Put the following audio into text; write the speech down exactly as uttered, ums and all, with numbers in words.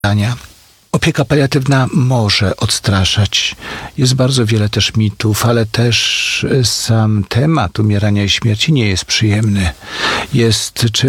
umierania. Opieka paliatywna może odstraszać. Jest bardzo wiele też mitów, ale też sam temat umierania i śmierci nie jest przyjemny. Jest czymś